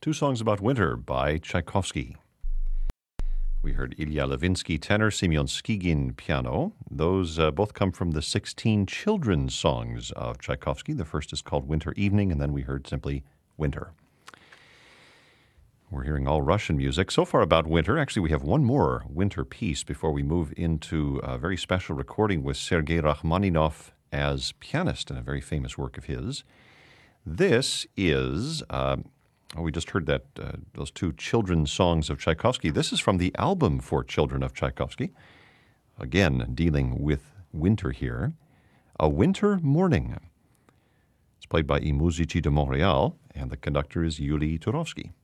Two songs about winter by Tchaikovsky. We heard Ilya Levinsky tenor, Semyon Skigin piano. Those both come from the 16 children's songs of Tchaikovsky. The first is called Winter Evening, and then we heard simply Winter. We're hearing all Russian music. So far about winter. Actually, we have one more winter piece before we move into a very special recording with Sergei Rachmaninoff as pianist in a very famous work of his. This is, we just heard that those two children's songs of Tchaikovsky. This is from the album for children of Tchaikovsky. Again, dealing with winter here. A Winter Morning. It's played by I Musici de Montréal, and the conductor is Yuli Turovsky.